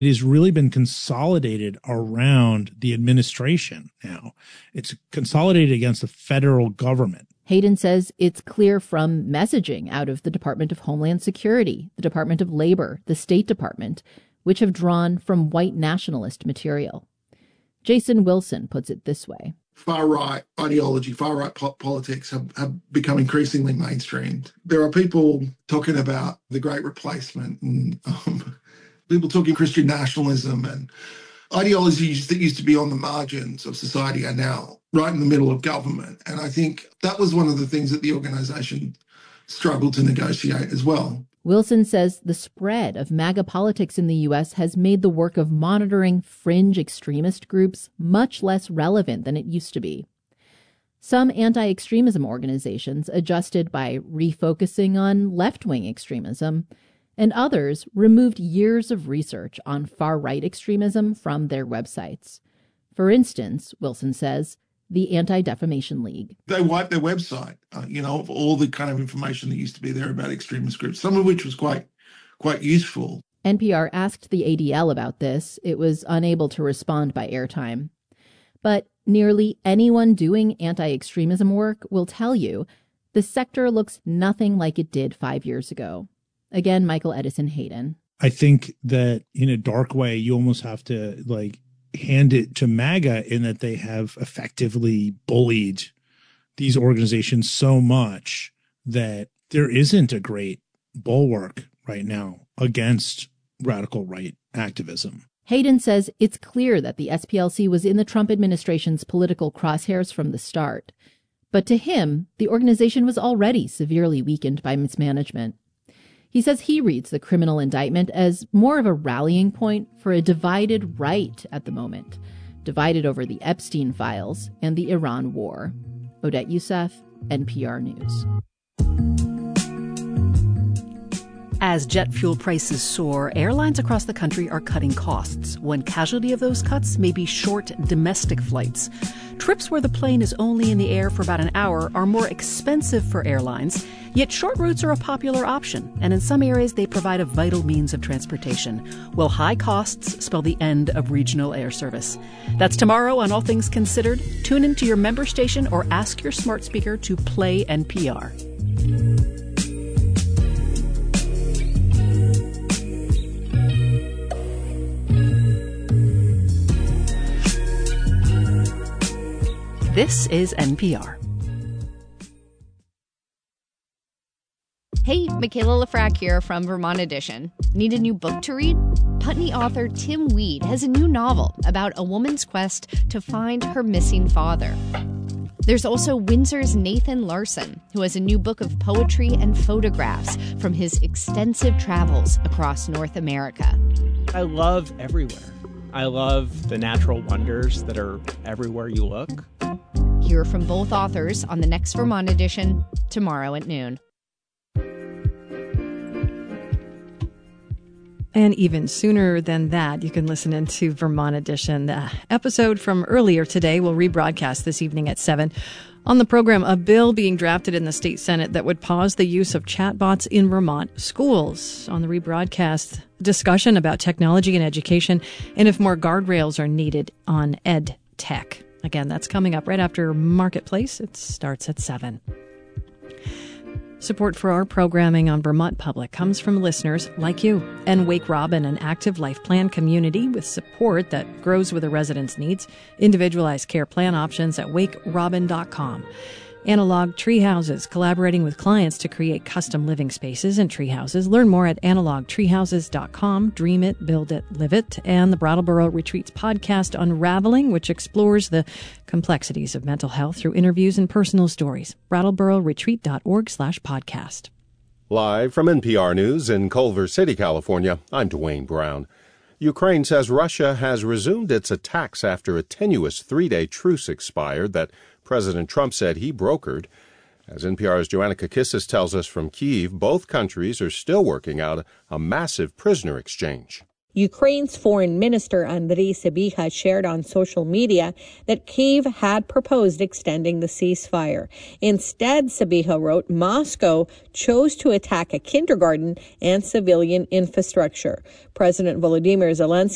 It has really been consolidated around the administration now. It's consolidated against the federal government. Hayden says it's clear from messaging out of the Department of Homeland Security, the Department of Labor, the State Department, which have drawn from white nationalist material. Jason Wilson puts it this way. Far-right ideology, far-right politics have become increasingly mainstreamed. There are people talking about the Great Replacement and people talking Christian nationalism, and ideologies that used to be on the margins of society are now right in the middle of government. And I think that was one of the things that the organisation struggled to negotiate as well. Wilson says the spread of MAGA politics in the U.S. has made the work of monitoring fringe extremist groups much less relevant than it used to be. Some anti-extremism organizations adjusted by refocusing on left-wing extremism, and others removed years of research on far-right extremism from their websites. For instance, Wilson says, the Anti-Defamation League. They wiped their website, of all the kind of information that used to be there about extremist groups, some of which was quite useful. NPR asked the ADL about this. It was unable to respond by airtime. But nearly anyone doing anti-extremism work will tell you the sector looks nothing like it did 5 years ago. Again, Michael Edison Hayden. I think that in a dark way, you almost have to hand it to MAGA in that they have effectively bullied these organizations so much that there isn't a great bulwark right now against radical right activism. Hayden says it's clear that the SPLC was in the Trump administration's political crosshairs from the start. But to him, the organization was already severely weakened by mismanagement. He says he reads the criminal indictment as more of a rallying point for a divided right at the moment, divided over the Epstein files and the Iran war. Odette Youssef, NPR News. As jet fuel prices soar, airlines across the country are cutting costs. One casualty of those cuts may be short domestic flights. Trips where the plane is only in the air for about an hour are more expensive for airlines, yet short routes are a popular option, and in some areas they provide a vital means of transportation. Will high costs spell the end of regional air service? That's tomorrow on All Things Considered. Tune into your member station or ask your smart speaker to play NPR. This is NPR. Hey, Michaela Lafrac here from Vermont Edition. Need a new book to read? Putney author Tim Weed has a new novel about a woman's quest to find her missing father. There's also Windsor's Nathan Larson, who has a new book of poetry and photographs from his extensive travels across North America. I love everywhere. I love the natural wonders that are everywhere you look. Hear from both authors on the next Vermont Edition tomorrow at noon. And even sooner than that, you can listen into Vermont Edition. The episode from earlier today will rebroadcast this evening at 7. On the program, a bill being drafted in the state Senate that would pause the use of chatbots in Vermont schools. On the rebroadcast, discussion about technology and education and if more guardrails are needed on ed tech. Again, that's coming up right after Marketplace. It starts at 7. Support for our programming on Vermont Public comes from listeners like you and Wake Robin, an active life plan community with support that grows with a resident's needs. Individualized care plan options at wakerobin.com. Analog Tree Houses, collaborating with clients to create custom living spaces and tree houses. Learn more at analogtreehouses.com. Dream it, build it, live it. And the Brattleboro Retreats podcast, Unraveling, which explores the complexities of mental health through interviews and personal stories. BrattleboroRetreat.org/podcast. Live from NPR News in Culver City, California, I'm Dwayne Brown. Ukraine says Russia has resumed its attacks after a tenuous 3-day truce expired that President Trump said he brokered. As NPR's Joanna Kakissis tells us from Kyiv, both countries are still working out a massive prisoner exchange. Ukraine's foreign minister Andriy Sybiha shared on social media that Kyiv had proposed extending the ceasefire. Instead, Sybiha wrote, Moscow chose to attack a kindergarten and civilian infrastructure. President Volodymyr Zelensky